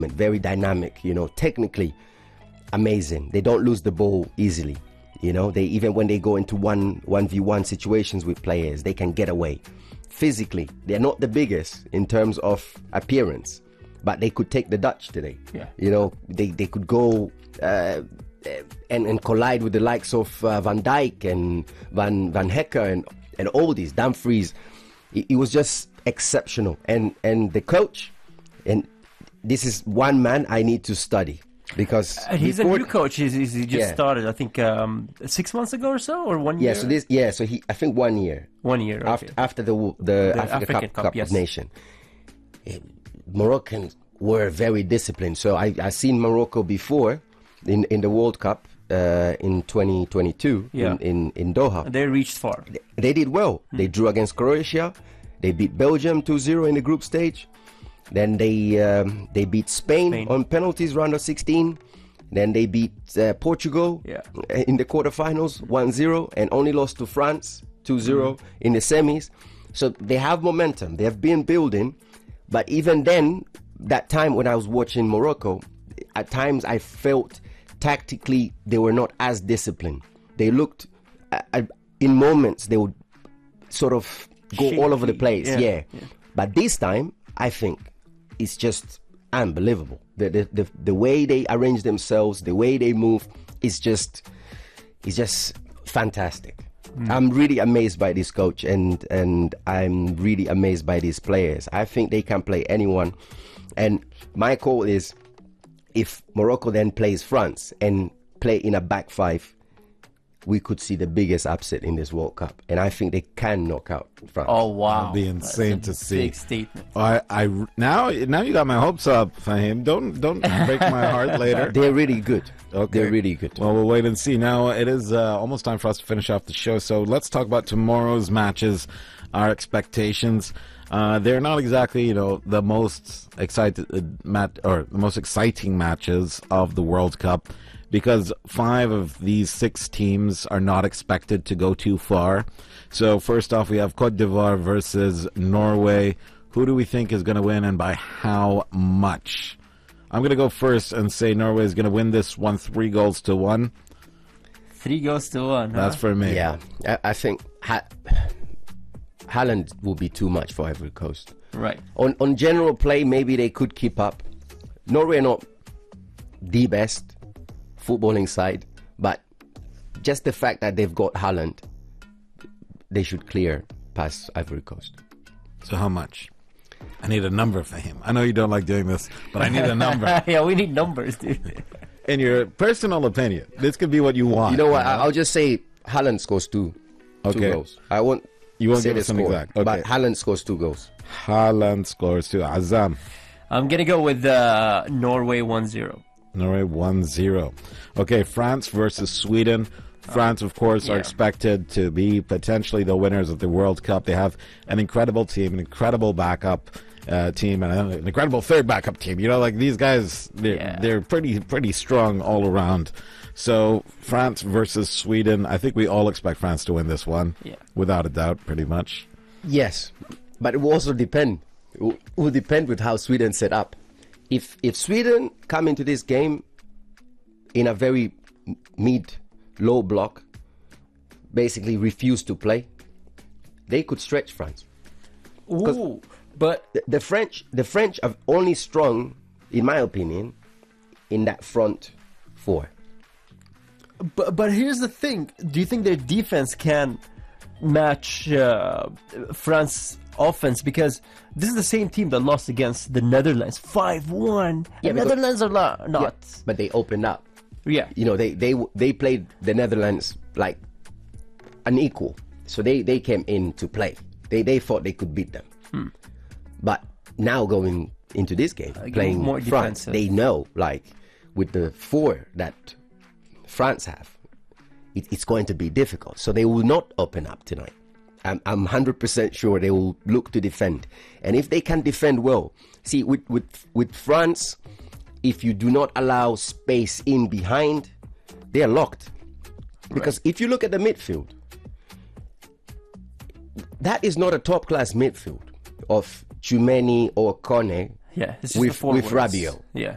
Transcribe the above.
very dynamic, technically amazing. They don't lose the ball easily. They, even when they go into 1v1 situations with players, they can get away. Physically, they're not the biggest in terms of appearance, but they could take the Dutch today. Yeah. They could go and collide with the likes of Van Dijk and Van Hecker and all these Dumfries. It was just exceptional. And the coach, and this is one man I need to study. Because he's a new coach. He just started, I think, 6 months ago or so, or 1 year. So I think 1 year. 1 year, okay. After the African Cup yes. of Nations. Moroccans were very disciplined. So I seen Morocco before in the World Cup in 2022 in Doha. They reached far. They did well. They drew against Croatia. They beat Belgium 2-0 in the group stage. Then they beat Spain on penalties, round of 16. Then they beat Portugal in the quarterfinals, 1-0, and only lost to France, 2-0 in the semis. So they have momentum. They have been building. But even then, that time when I was watching Morocco, at times I felt tactically they were not as disciplined. They looked, in moments, they would sort of go all over the place. Yeah. But this time, I think, it's just unbelievable. The way they arrange themselves, the way they move, is just fantastic. I'm really amazed by this coach, and I'm really amazed by these players. I think they can play anyone. And my call is, if Morocco then plays France and play in a back five, we could see the biggest upset in this World Cup, and I think they can knock out France. Oh wow, it'd be insane to see. Big statement. Now you got my hopes up, Fahim. Don't break my heart later. They're really good. Okay, they're really good. Well, we'll wait and see. Now it is almost time for us to finish off the show. So let's talk about tomorrow's matches. Our expectations. They're not exactly, the most exciting matches of the World Cup, because 5 of these 6 teams are not expected to go too far. So first off, we have Côte d'Ivoire versus Norway. Who do we think is going to win, and by how much? I'm going to go first and say Norway is going to win this one 3-1. 3-1. That's for me. Yeah, I think Haaland will be too much for Ivory Coast. Right. On general play, maybe they could keep up. Norway are not the best footballing side, but just the fact that they've got Haaland, they should clear past Ivory Coast. So how much? I need a number for him. I know you don't like doing this, but I need a number. Yeah, we need numbers, dude. In your personal opinion, this could be what you want. You know what? I'll just say Haaland scores 2 goals. I won't. You won't say give the us an score, exact. Okay. but Haaland scores 2 goals. Haaland scores 2. Azam. I'm gonna go with Norway 1-0. Norway 1-0. Okay, France versus Sweden. France, of course, are expected to be potentially the winners of the World Cup. They have an incredible team, an incredible backup team, and an incredible third backup team. These guys, they're pretty strong all around. So France versus Sweden, I think we all expect France to win this one, without a doubt, pretty much. Yes, but it will also depend. It will depend with how Sweden set up. If Sweden come into this game in a very mid-low block, basically refuse to play, they could stretch France. Ooh, but the French are only strong, in my opinion, in that front 4. But here's the thing: do you think their defense can match France offense? Because this is the same team that lost against the Netherlands 5-1. Yeah, the Netherlands are not. Yeah, but they opened up. Yeah. They played the Netherlands like an equal. So they came in to play. They thought they could beat them. But now going into this game, playing more France, defensive. they know, with the 4 that France have, it's going to be difficult. So they will not open up tonight. I'm 100% sure they will look to defend. And if they can defend well, see, with France, if you do not allow space in behind, they are locked. Because if you look at the midfield, that is not a top-class midfield of Tchouameni or Kone Yeah, it's just with the forwards. Rabiot. Yeah.